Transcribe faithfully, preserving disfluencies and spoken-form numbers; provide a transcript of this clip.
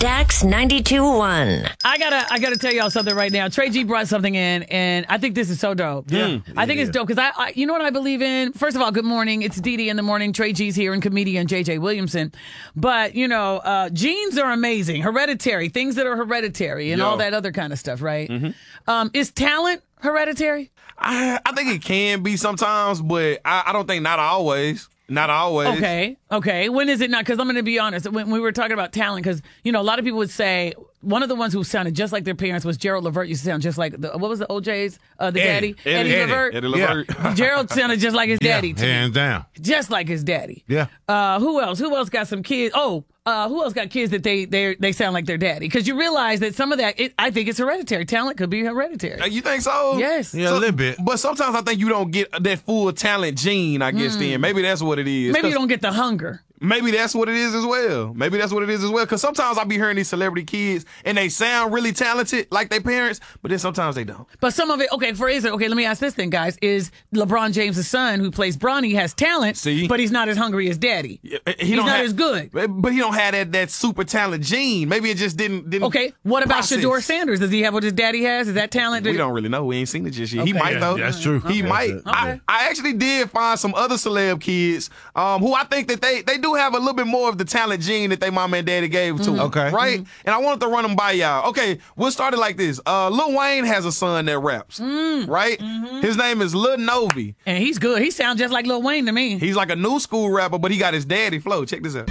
Dax ninety-two point one. I gotta, I gotta tell y'all something right now. Trey G brought something in, and I think this is so dope. Yeah, I think it it's is. dope because I, I, you know what I believe in. First of all, good morning. It's Dee Dee in the morning. Trey G's here, and comedian J J Williamson. But you know, uh, genes are amazing, hereditary things that are hereditary, and Yo. all that other kind of stuff, right? Um, is talent hereditary? I, I think it can be sometimes, but I, I don't think not always. Not always. Okay, okay. When is it not? Because I'm going to be honest. When we were talking about talent, because you know, a lot of people would say one of the ones who sounded just like their parents was Gerald Levert. Used to sound just like the, what was the O J's? Uh, the Eddie. daddy, Eddie, Eddie Levert. Eddie Levert. Yeah. Gerald sounded just like his daddy. Yeah, to me. hands down. Just like his daddy. Yeah. Uh, who else? Who else got some kids? Oh, uh, who else got kids that they they they sound like their daddy? Because you realize that some of that, it, I think it's hereditary. Talent could be hereditary. Uh, You think so? Yes. Yeah, a So- little bit. But sometimes I think you don't get that full talent gene, I guess, then. Maybe that's what it is. Maybe you 'Cause don't get the hunger. Maybe that's what it is as well. Maybe that's what it is as well. Because sometimes I be hearing these celebrity kids, and they sound really talented like their parents, but then sometimes they don't. But some of it, okay, for instance, okay, let me ask this thing, guys. Is LeBron James' son who plays Bronny has talent, See? but he's not as hungry as daddy. He He's don't not have- as good. But he don't have that, that super talent gene. Maybe it just didn't. didn't Okay, what about process. Shador Sanders? Does he have what his daddy has? Is that talent? We don't really know. We ain't seen it just yet. He Okay. might Yeah, though. that's true. He Okay. might. Okay. I, I actually did find some other celeb kids um, who I think that they they do have a little bit more of the talent gene that they mama and daddy gave to. 'em, Okay. Right? And I wanted to run them by y'all. Okay, we'll start it like this. Uh, Lil Wayne has a son that raps. Right? His name is Lil Novi. And he's good. He sounds just like Lil Wayne to me. He's like a new school rapper, but he got his daddy flow. Check this out.